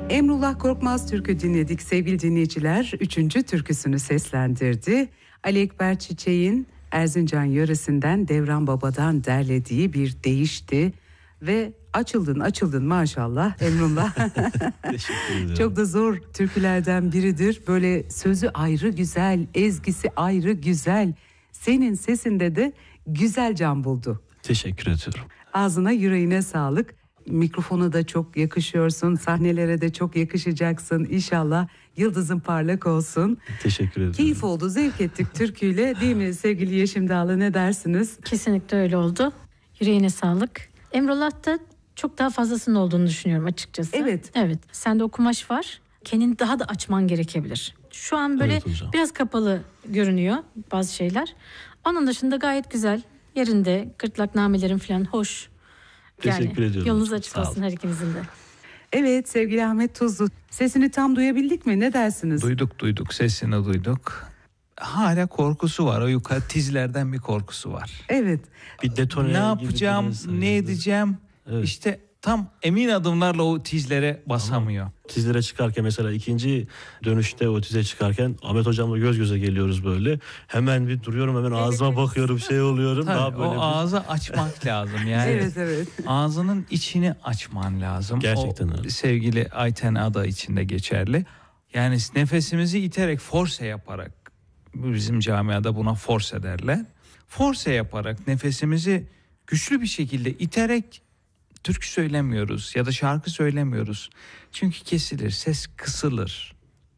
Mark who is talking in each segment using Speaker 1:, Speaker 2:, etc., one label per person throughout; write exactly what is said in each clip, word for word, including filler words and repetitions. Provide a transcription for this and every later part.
Speaker 1: Emrullah Korkmaz türkü dinledik sevgili dinleyiciler. Üçüncü türküsünü seslendirdi. Ali Ekber Çiçek'in Erzincan yöresinden Devran Baba'dan derlediği bir deyişti. Ve açıldın açıldın maşallah Emrullah.
Speaker 2: Teşekkür ederim.
Speaker 1: Çok da zor türkülerden biridir. Böyle sözü ayrı güzel, ezgisi ayrı güzel. Senin sesinde de güzel can buldu.
Speaker 2: Teşekkür ediyorum.
Speaker 1: Ağzına yüreğine sağlık. Mikrofona da çok yakışıyorsun. Sahnelere de çok yakışacaksın. İnşallah yıldızın parlak olsun.
Speaker 2: Teşekkür ederim.
Speaker 1: Keyif oldu, zevk ettik türküyle. Değil mi sevgili Yeşim Dağlı, ne dersiniz?
Speaker 3: Kesinlikle öyle oldu. Yüreğine sağlık. Emrullah'ta çok daha fazlasının olduğunu düşünüyorum açıkçası.
Speaker 1: Evet.
Speaker 3: Evet. Sende o kumaş var. Kendini daha da açman gerekebilir. Şu an böyle
Speaker 2: Evet
Speaker 3: biraz kapalı görünüyor bazı şeyler. Onun dışında gayet güzel. Yerinde gırtlak namelerin falan hoş.
Speaker 2: Teşekkür ediyorum.
Speaker 3: Yolunuz
Speaker 2: Çok
Speaker 3: açık
Speaker 2: sağ
Speaker 3: olsun
Speaker 2: olun.
Speaker 3: her ikinizin de.
Speaker 1: Evet sevgili Ahmet Tuzlu. Sesini tam duyabildik mi? Ne dersiniz?
Speaker 4: Duyduk duyduk sesini duyduk. Hala korkusu var. O yukarı tizlerden bir korkusu var.
Speaker 1: Evet.
Speaker 2: Bir detone
Speaker 4: Ne
Speaker 2: gibi
Speaker 4: yapacağım,
Speaker 2: biraz,
Speaker 4: ne
Speaker 2: evet.
Speaker 4: edeceğim?
Speaker 2: Evet.
Speaker 4: İşte tam emin adımlarla o tizlere basamıyor.
Speaker 2: Tizlere çıkarken mesela ikinci dönüşte o tize çıkarken Ahmet hocamla göz göze geliyoruz böyle. Hemen bir duruyorum, hemen ağzıma bakıyorum, şey oluyorum.
Speaker 4: Tabii,
Speaker 2: Daha böyle
Speaker 4: o
Speaker 2: bir...
Speaker 4: ağzı açmak lazım yani.
Speaker 1: Evet evet.
Speaker 4: Ağzının içini açman lazım.
Speaker 2: Gerçekten
Speaker 4: o,
Speaker 2: öyle.
Speaker 4: sevgili Ayten Ada için de geçerli. Yani nefesimizi iterek, force yaparak, bizim camiada buna force derler. Force yaparak nefesimizi güçlü bir şekilde iterek türkü söylemiyoruz ya da şarkı söylemiyoruz. Çünkü kesilir, ses kısılır.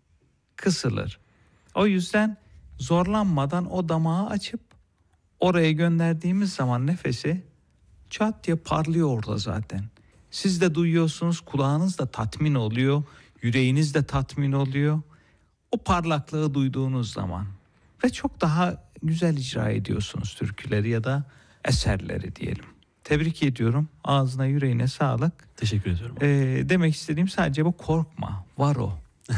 Speaker 4: Kısılır. O yüzden zorlanmadan o damağı açıp oraya gönderdiğimiz zaman nefesi çat diye parlıyor orada zaten. Siz de duyuyorsunuz, kulağınız da tatmin oluyor, yüreğiniz de tatmin oluyor. O parlaklığı duyduğunuz zaman ve çok daha güzel icra ediyorsunuz türküleri ya da eserleri diyelim. Tebrik ediyorum. Ağzına yüreğine sağlık.
Speaker 2: Teşekkür ediyorum.
Speaker 4: Ee, demek istediğim sadece bu, korkma. Var o.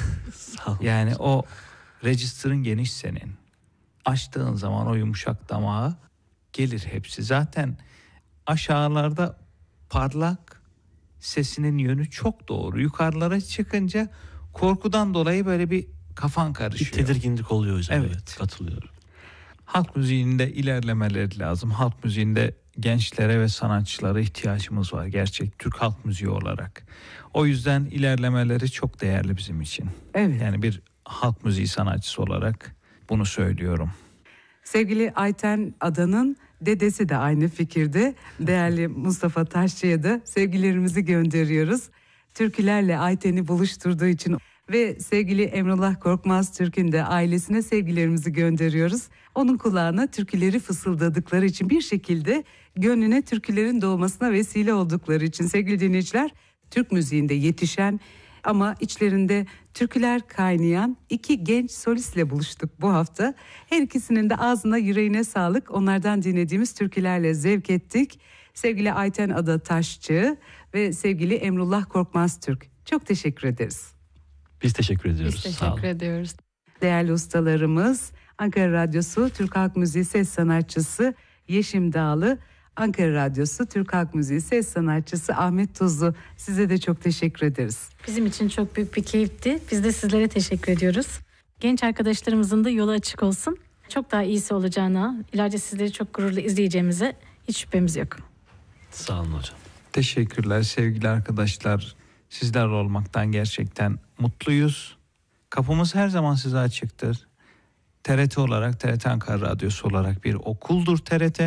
Speaker 2: Sağ olun.
Speaker 4: Yani o register'ın geniş senin. Açtığın zaman o yumuşak damağı gelir hepsi. Zaten aşağılarda parlak, sesinin yönü çok doğru. Yukarılara çıkınca korkudan dolayı böyle bir kafan
Speaker 2: Bir
Speaker 4: karışıyor.
Speaker 2: tedirginlik oluyor hocam. Evet.
Speaker 4: Evet.
Speaker 2: Katılıyorum.
Speaker 4: Halk müziğinde ilerlemeleri lazım. Halk müziğinde gençlere ve sanatçılara ihtiyacımız var gerçek Türk halk müziği olarak. O yüzden ilerlemeleri çok değerli bizim için.
Speaker 1: Evet.
Speaker 4: Yani bir halk müziği sanatçısı olarak bunu söylüyorum.
Speaker 1: Sevgili Ayten Ada'nın dedesi de aynı fikirde. Değerli Mustafa Taşçı'ya da sevgilerimizi gönderiyoruz. Türkülerle Ayten'i buluşturduğu için ve sevgili Emrullah Korkmaz Türk'ün de ailesine sevgilerimizi gönderiyoruz. Onun kulağına türküleri fısıldadıkları için, bir şekilde gönlüne türkülerin doğmasına vesile oldukları için sevgili dinleyiciler, Türk müziğinde yetişen ama içlerinde türküler kaynayan iki genç solistle buluştuk bu hafta. Her ikisinin de ağzına yüreğine sağlık. Onlardan dinlediğimiz türkülerle zevk ettik. Sevgili Ayten Ada Taşçı ve sevgili Emrullah Korkmaz Türk. Çok teşekkür ederiz.
Speaker 2: Biz teşekkür ediyoruz.
Speaker 3: Biz
Speaker 2: Sağ olun.
Speaker 3: teşekkür ediyoruz.
Speaker 1: Değerli ustalarımız, Ankara Radyosu Türk Halk Müziği ses sanatçısı Yeşim Dağlı, Ankara Radyosu Türk Halk Müziği ses sanatçısı Ahmet Tuzlu. Size de çok teşekkür ederiz.
Speaker 3: Bizim için çok büyük bir keyifti. Biz de sizlere teşekkür ediyoruz. Genç arkadaşlarımızın da yolu açık olsun. Çok daha iyisi olacağına, ileride sizleri çok gururla izleyeceğimize hiç şüphemiz yok.
Speaker 2: Sağ olun hocam.
Speaker 4: Teşekkürler sevgili arkadaşlar. Sizler olmaktan gerçekten mutluyuz. Kapımız her zaman size açıktır. T R T olarak, T R T Ankara Radyosu olarak bir okuldur T R T.